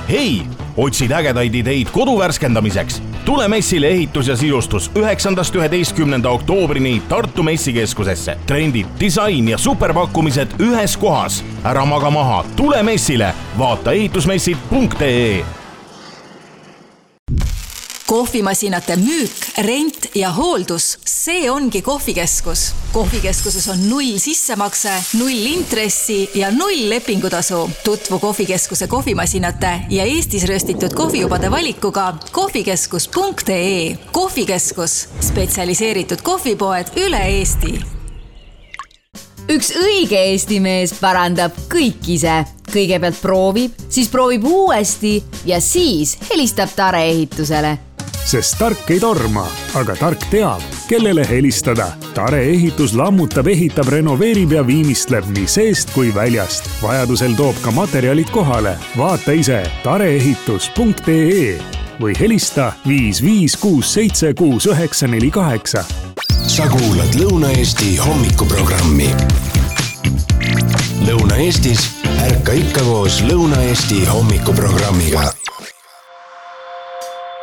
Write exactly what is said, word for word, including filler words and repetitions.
hei, otsid ägedaid ideid kodu värskendamiseks? Tule messile ehitus ja sisustus üheksandast üheteistkümnenda oktoobrini Tartu messikeskusesse. Trendid, disain ja superpakkumised ühes kohas. Ära maga maha, tule messile, vaata ehitusmessid punkt ee. Kohvimasinate müük, rent ja hooldus, see ongi kohvikeskus. Kohvikeskuses on null sissemakse, null intressi ja null lepingutasu. Tutvu kohvikeskuse kohvimasinate ja Eestis röstitud kohvijubade valikuga kohvikeskus punkt ee. Kohvikeskus, spetsialiseeritud kohvipoed üle Eesti. Üks õige Eesti mees parandab kõik ise. Kõigepealt proovib, siis proovib uuesti ja siis helistab Tare ehitusele. Sest tark ei torma, aga tark teab, kellele helistada. Tare ehitus lammutab, ehitab, renoveerib ja viimistleb nii seest kui väljast. Vajadusel toob ka materjalid kohale. Vaata ise tareehitus punkt ee või helista viis viis kuus seitse kuus üheksa neli kaheksa. Sa kuulad Lõuna-Eesti hommikuprogrammi. Lõuna-Eestis ärka ikka koos Lõuna-Eesti hommikuprogrammiga.